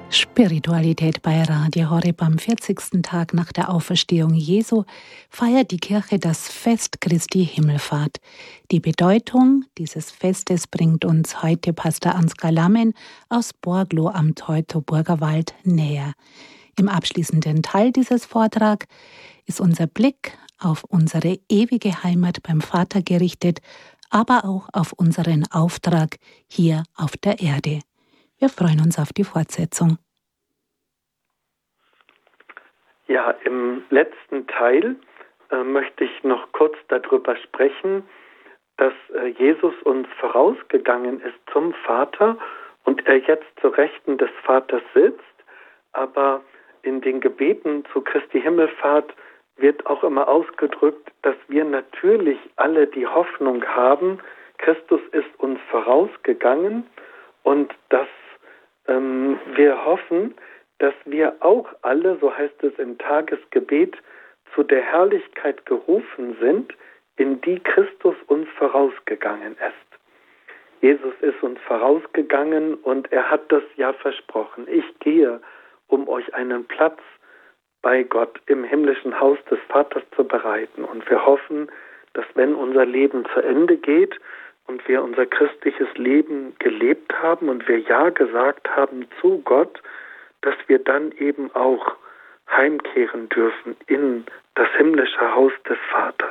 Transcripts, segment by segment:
Spiritualität bei Radio Horeb. Am 40. Tag nach der Auferstehung Jesu feiert die Kirche das Fest Christi Himmelfahrt. Die Bedeutung dieses Festes bringt uns heute Pastor Ansgar Lammen aus Borglo am Teutoburger Wald näher. Im abschließenden Teil dieses Vortrags ist unser Blick auf unsere ewige Heimat beim Vater gerichtet, aber auch auf unseren Auftrag hier auf der Erde. Wir freuen uns auf die Fortsetzung. Ja, im letzten Teil möchte ich noch kurz darüber sprechen, dass Jesus uns vorausgegangen ist zum Vater und er jetzt zur Rechten des Vaters sitzt. Aber in den Gebeten zu Christi Himmelfahrt wird auch immer ausgedrückt, dass wir natürlich alle die Hoffnung haben, Christus ist uns vorausgegangen und dass wir hoffen, dass wir auch alle, so heißt es im Tagesgebet, zu der Herrlichkeit gerufen sind, in die Christus uns vorausgegangen ist. Jesus ist uns vorausgegangen und er hat das ja versprochen. Ich gehe, um euch einen Platz bei Gott im himmlischen Haus des Vaters zu bereiten. Und wir hoffen, dass wenn unser Leben zu Ende geht und wir unser christliches Leben gelebt haben und wir Ja gesagt haben zu Gott, dass wir dann eben auch heimkehren dürfen in das himmlische Haus des Vaters.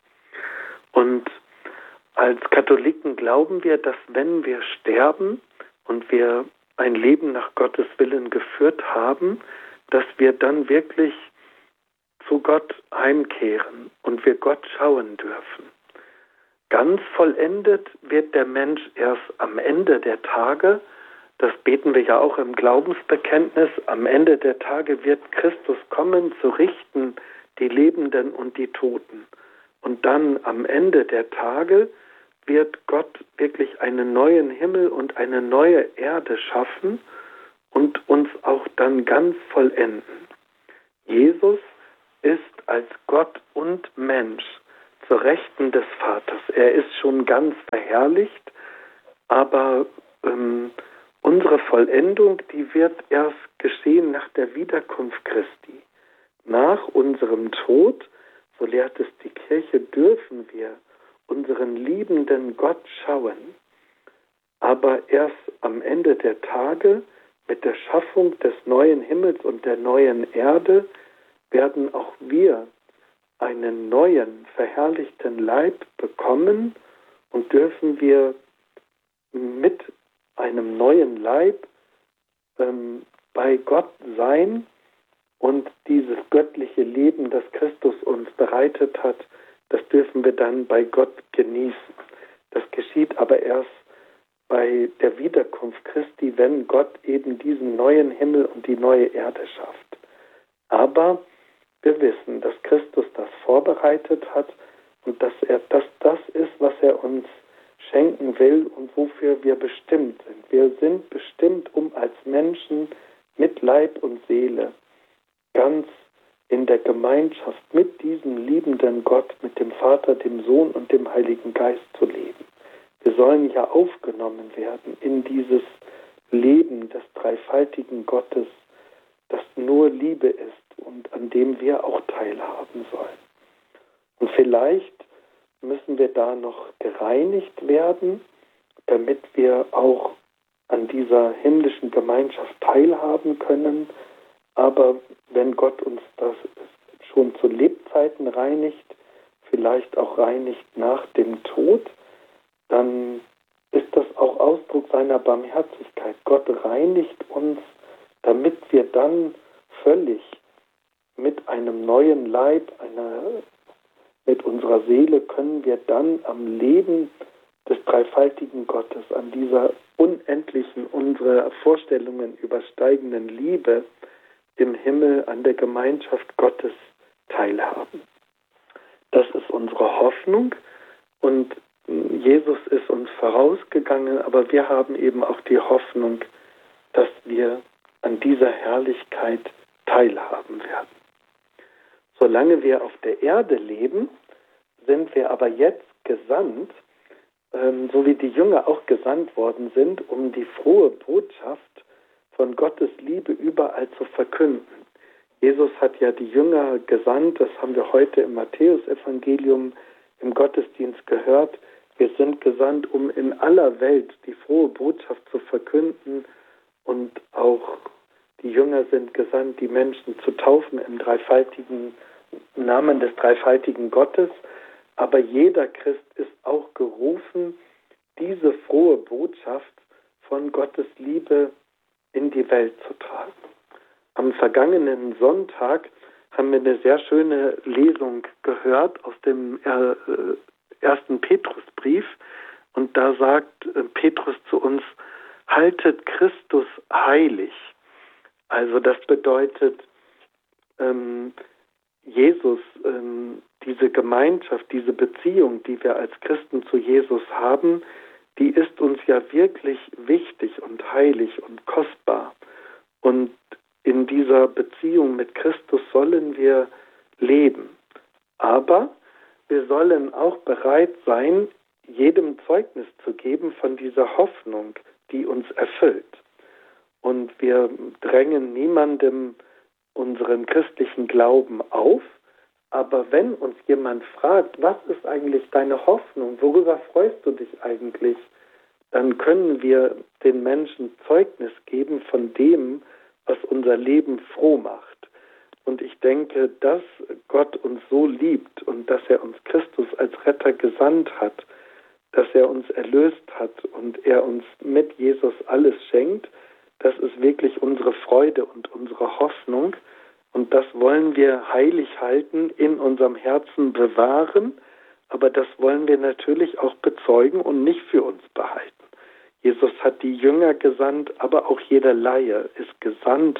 Und als Katholiken glauben wir, dass wenn wir sterben und wir ein Leben nach Gottes Willen geführt haben, dass wir dann wirklich zu Gott heimkehren und wir Gott schauen dürfen. Ganz vollendet wird der Mensch erst am Ende der Tage. Das beten wir ja auch im Glaubensbekenntnis. Am Ende der Tage wird Christus kommen, zu richten die Lebenden und die Toten. Und dann am Ende der Tage wird Gott wirklich einen neuen Himmel und eine neue Erde schaffen und uns auch dann ganz vollenden. Jesus ist als Gott und Mensch zur Rechten des Vaters. Er ist schon ganz verherrlicht, aber unsere Vollendung, die wird erst geschehen nach der Wiederkunft Christi. Nach unserem Tod, so lehrt es die Kirche, dürfen wir unseren liebenden Gott schauen. Aber erst am Ende der Tage, mit der Schaffung des neuen Himmels und der neuen Erde, werden auch wir einen neuen, verherrlichten Leib bekommen und dürfen wir mit einem neuen Leib bei Gott sein und dieses göttliche Leben, das Christus uns bereitet hat, das dürfen wir dann bei Gott genießen. Das geschieht aber erst bei der Wiederkunft Christi, wenn Gott eben diesen neuen Himmel und die neue Erde schafft. Aber wir wissen, dass Christus das vorbereitet hat und dass das ist, was er uns schenken will und wofür wir bestimmt sind. Wir sind bestimmt, um als Menschen mit Leib und Seele ganz in der Gemeinschaft mit diesem liebenden Gott, mit dem Vater, dem Sohn und dem Heiligen Geist zu leben. Wir sollen ja aufgenommen werden in dieses Leben des dreifaltigen Gottes, das nur Liebe ist und an dem wir auch teilhaben sollen. Und vielleicht müssen wir da noch gereinigt werden, damit wir auch an dieser himmlischen Gemeinschaft teilhaben können. Aber wenn Gott uns das schon zu Lebzeiten reinigt, vielleicht auch reinigt nach dem Tod, dann ist das auch Ausdruck seiner Barmherzigkeit. Gott reinigt uns, damit wir dann völlig mit einem neuen Leib, mit unserer Seele können wir dann am Leben des dreifaltigen Gottes, an dieser unendlichen, unsere Vorstellungen übersteigenden Liebe im Himmel, an der Gemeinschaft Gottes teilhaben. Das ist unsere Hoffnung und Jesus ist uns vorausgegangen, aber wir haben eben auch die Hoffnung, dass wir an dieser Herrlichkeit teilhaben werden. Solange wir auf der Erde leben, sind wir aber jetzt gesandt, so wie die Jünger auch gesandt worden sind, um die frohe Botschaft von Gottes Liebe überall zu verkünden. Jesus hat ja die Jünger gesandt, das haben wir heute im Matthäusevangelium im Gottesdienst gehört. Wir sind gesandt, um in aller Welt die frohe Botschaft zu verkünden, und auch die Jünger sind gesandt, die Menschen zu taufen im dreifaltigen Namen des dreifaltigen Gottes. Aber jeder Christ ist auch gerufen, diese frohe Botschaft von Gottes Liebe in die Welt zu tragen. Am vergangenen Sonntag haben wir eine sehr schöne Lesung gehört aus dem ersten Petrusbrief. Und da sagt Petrus zu uns: Haltet Christus heilig. Also das bedeutet, Jesus, diese Gemeinschaft, diese Beziehung, die wir als Christen zu Jesus haben, die ist uns ja wirklich wichtig und heilig und kostbar. Und in dieser Beziehung mit Christus sollen wir leben. Aber wir sollen auch bereit sein, jedem Zeugnis zu geben von dieser Hoffnung, die uns erfüllt. Und wir drängen niemandem unseren christlichen Glauben auf, aber wenn uns jemand fragt, was ist eigentlich deine Hoffnung, worüber freust du dich eigentlich, dann können wir den Menschen Zeugnis geben von dem, was unser Leben froh macht. Und ich denke, dass Gott uns so liebt und dass er uns Christus als Retter gesandt hat, dass er uns erlöst hat und er uns mit Jesus alles schenkt, das ist wirklich unsere Freude und unsere Hoffnung. Und das wollen wir heilig halten, in unserem Herzen bewahren, aber das wollen wir natürlich auch bezeugen und nicht für uns behalten. Jesus hat die Jünger gesandt, aber auch jeder Laie ist gesandt,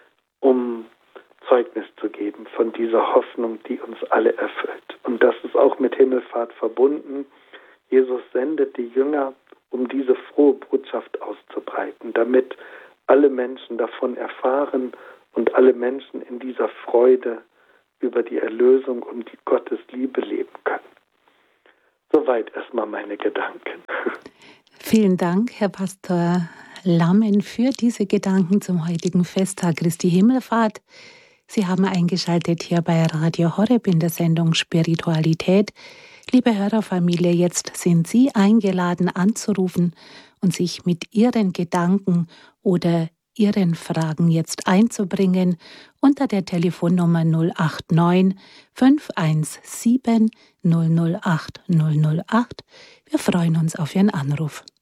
um Zeugnis zu geben von dieser Hoffnung, die uns alle erfüllt. Und das ist auch mit Himmelfahrt verbunden. Jesus sendet die Jünger, um diese frohe Botschaft auszubreiten, damit alle Menschen davon erfahren und alle Menschen in dieser Freude über die Erlösung und die Gottes Liebe leben können. Soweit erstmal meine Gedanken. Vielen Dank, Herr Pastor Lammen, für diese Gedanken zum heutigen Festtag Christi Himmelfahrt. Sie haben eingeschaltet hier bei Radio Horeb in der Sendung Spiritualität. Liebe Hörerfamilie, jetzt sind Sie eingeladen anzurufen und sich mit Ihren Gedanken oder Ihren Fragen jetzt einzubringen unter der Telefonnummer 089 517 008 008. Wir freuen uns auf Ihren Anruf.